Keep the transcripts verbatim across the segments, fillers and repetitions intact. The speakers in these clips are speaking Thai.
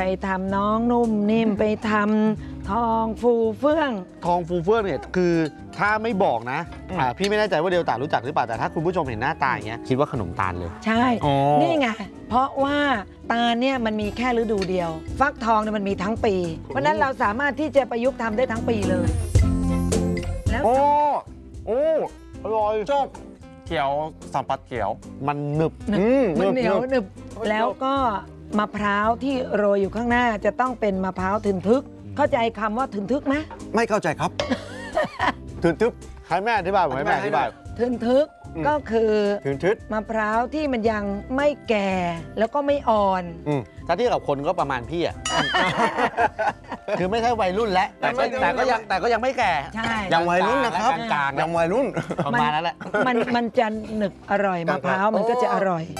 ทำน้องนุ่มนิ่มไปทำทองฟูเฟื่องทองฟูเฟื่องเนี่ยคือถ้าไม่บอกนะอ่าพี่ไม่แน่ใจว่าเดลต้ารู้จักหรือเปล่าแต่ถ้าคุณผู้ชมเห็นหน้าตาอย่างเงี้ยคิดว่าขนมตาลเลยใช่นี่ไงเพราะว่าตาลเนี่ยมันมีแค่ฤดูเดียวฟักทองเนี่ยมันมีทั้งปีเพราะนั้นเราสามารถที่จะประยุกต์ทำได้ทั้งปีเลยแล้วโอ้โอ้อร่อยชอบเขียวสัมผัสเขียวมันหนึบมันเหนียวหนึบแล้วก็มะพร้าวที่โรยอยู่ข้างหน้าจะต้องเป็นมะพร้าวถึนทึกเข้าใจคำว่าถึนทึกไหมไม่เข้าใจครับถึนทึกให้แม่อธิบายให้แม่อธิบายถึนทึกก็คือถึนทึกมะพร้าวที่มันยังไม่แก่แล้วก็ไม่อ่อนถ้าที่กับคนก็ประมาณพี่อ่ะคือไม่ใช่วัยรุ่นแล้วแต่ก็แต่ก็ยังแต่ก็ยังไม่แก่ใช่ยังวัยรุ่นนะครับกลางยังวัยรุ่นประมาณนั้นแหละมันมันจะหนึบอร่อยมะพร้าวมันก็จะอร่อย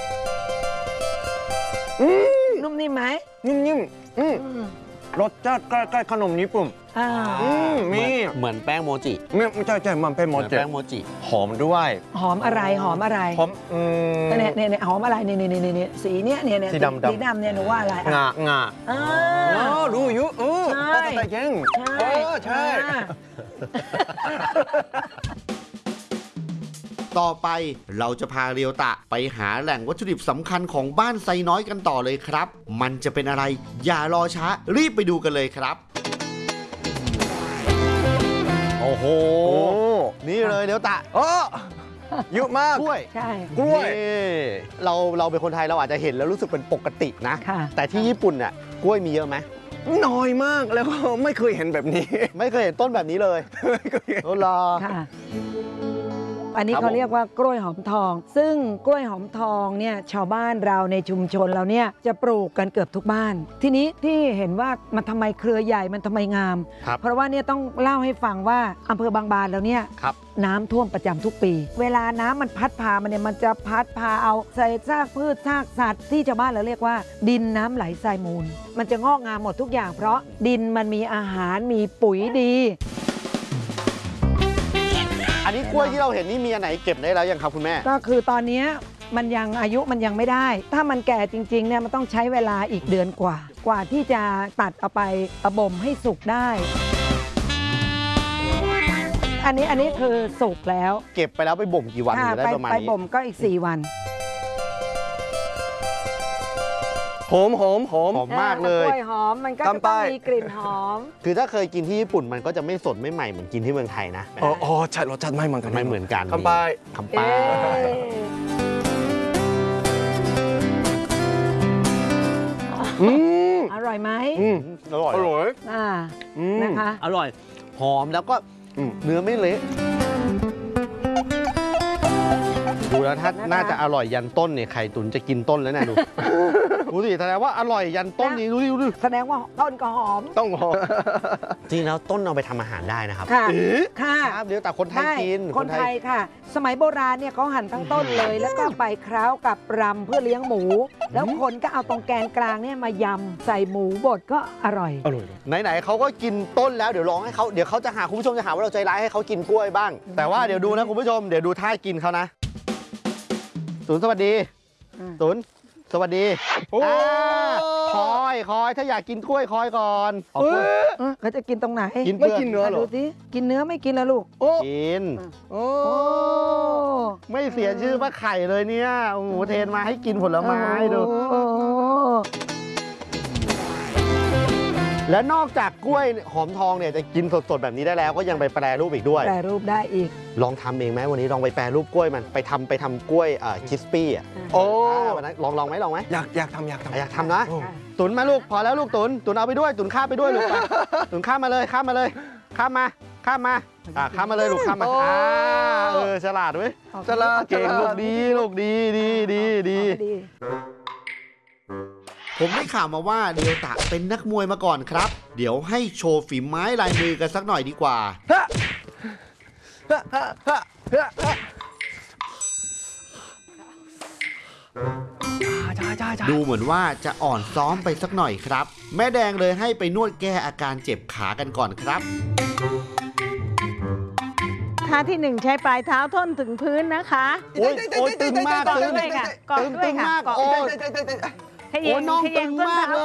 นุ่มนิ่มไหมนิ่มๆรสชาติใกล้ๆขนมญี่ปุ่นมีเหมือนแป้งโมจิไม่ใช่ใช่มันเป็นโมจิแป้งโมจิหอมด้วยหอมอะไรหอมอะไรหอมเนี่ยเนี่ยหอมอะไรเนี่ยเนี่ยเนี่ยสีเนี้ยเนี่ยสีดำสีดำเนี่ยหนูว่าอะไรงางาอ๋อรู้อยู่เออใช่แต่ยังใช่ใช่ต่อไปเราจะพาเรียวตะไปหาแหล่งวัตถุดิบสำคัญของบ้านไซน้อยกันต่อเลยครับมันจะเป็นอะไรอย่ารอช้ารีบไปดูกันเลยครับโอ้โหนี่เลยเรียวตะโอ้เยอะมากกล้วยใช่กล้วยเราเราเป็นคนไทยเราอาจจะเห็นแล้วรู้สึกเป็นปกตินะแต่ที่ญี่ปุ่นเนี่ยกล้วยมีเยอะไหมน้อยมากแล้วก็ไม่เคยเห็นแบบนี้ไม่เคยเห็นต้นแบบนี้เลยไม่เคยเห็นโอ้ล่ะอันนี้เขาเรียกว่ากล้วยหอมทองซึ่งกล้วยหอมทองเนี่ยชาวบ้านเราในชุมชนเราเนี่ยจะปลูกกันเกือบทุกบ้านทีนี้ที่เห็นว่ามันทำไมเครือใหญ่มันทำไมงามเพราะว่าเนี่ยต้องเล่าให้ฟังว่าอำเภอบางบานแล้วเนี่ยน้ำท่วมประจำทุกปีเวลาน้ำมันพัดพามันเนี่ยมันจะพัดพาเอาใส่ซากพืชซากสัตว์ที่ชาวบ้านเราเรียกว่าดินน้ำไหลทรายมูลมันจะงอกงามหมดทุกอย่างเพราะดินมันมีอาหารมีปุ๋ยดีอันนี้กล้วยที่เราเห็นนี่มีอันไหนเก็บได้แล้วยังครับคุณแม่ก็คือตอนนี้มันยังอายุมันยังไม่ได้ถ้ามันแก่จริงๆเนี่ยมันต้องใช้เวลาอีกเดือนกว่ากว่าที่จะตัดเอาไปบ่มให้สุกได้อันนี้อันนี้คือสุกแล้วเก็บไปแล้วไปบ่มกี่วันถึงได้ประมาณนี้ไปบ่มก็อีกสี่วันหอมหอมหอมหอมมากเลยกล้วยหอมมันก็จะต้องมีกลิ่นหอมคือถ้าเคยกินที่ญี่ปุ่นมันก็จะไม่สดไม่ใหม่เหมือนกินที่เมืองไทยนะอ๋ออ๋อใช่รสชาติไม่เหมือนกันไม่เหมือนกันคำปายคำปายอืมอร่อยไหมอืมอร่อยอร่อยอ่านะคะอร่อยหอมแล้วก็เนื้อไม่เละดูแล้วถ้าน่าจะอร่อยยันต้นเนี่ยไข่ตุ๋นจะกินต้นแล้วนะดูดูสิแสดงว่าอร่อยยันต้นนี้ดูดิดูดิแสดงว่าต้นก็หอมต้องหอมจริงแล้วต้นเอาไปทำอาหารได้นะครับค่ะค่ะเดี๋ยวแต่คนไทยกินคนไทยค่ะสมัยโบราณเนี่ยเขาหั่นทั้งต้นเลยแล้วก็ไปเคล้ากับรำเพื่อเลี้ยงหมูแล้วคนก็เอาตรงแกนกลางเนี่ยมายำใส่หมูบดก็อร่อยอร่อยไหนๆเขาก็กินต้นแล้วเดี๋ยวลองให้เขาเดี๋ยวเขาจะหาคุณผู้ชมจะหาว่าเราใจร้ายให้เขากินกล้วยบ้างแต่ว่าเดี๋ยวดูนะคุณผู้ชมเดี๋ยวดูท่ากินเขานะตุนสวัสดีตุนสวัสดีคอยคอยถ้าอยากกินกล้วยคอยก่อนเขาจะกินตรงไหนกินไม่กินเนื้อหรอดูสิกินเนื้อไม่กินแล้วลูกกินโอ้ไม่เสียชื่อว่าไข่เลยเนี่ยโอ้โหเทนมาให้กินผลไม้ดูและนอกจากกล้วยหอมทองเนี่ยจะกินสดๆแบบนี้ได้แล้วก็ยังไปแปรรูปอีกด้วยแปรรูปได้อีกลองทำเองไหมวันนี้ลองไปแปรรูปกล้วยมันไปทำไปทำกล้วยอ่าคิสปี้อ่ะโอ้วันนั้นลองลองไหมลองไหมอยากอยากทำอยากทำอยากทำนะตุนมาลูกพอแล้วลูกตุนตุนเอาไปด้วยตุนข้ามไปด้วยลูกตุนข้ามมาเลยข้ามมาเลยข้ามมาข้ามมาอ่าข้ามมาเลยลูกข้ามมาอ่าเออฉลาดเว้ยฉลาดเก่งลูกดีลูกดีดีดีดีผมได้ข่าวมาว่าเดียวตะเป็นนักมวยมาก่อนครับเดี๋ยวให้โชว์ฝีไม้ลายมือกันสักหน่อยดีกว่าดูเหมือนว่าจะอ่อนซ้อมไปสักหน่อยครับแม่แดงเลยให้ไปนวดแก้อาการเจ็บขากันก่อนครับท่าที่หนึ่งใช้ปลายเท้าท่อนถึงพื้นนะคะโอ้ยโอ้ยตึงมากตึงด้วยค่ะตึงตึงมากโอ้ยขยับขยับต้นเท้า